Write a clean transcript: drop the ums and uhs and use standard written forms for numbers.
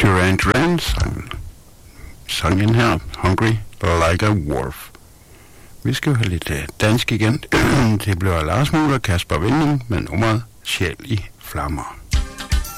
Duran Duran sangen her, Hungry Like a Wolf. Vi skal jo have lidt dansk igen. Det bliver Lars Muhl og Kasper Winding med nummeret Sjæl i flammer.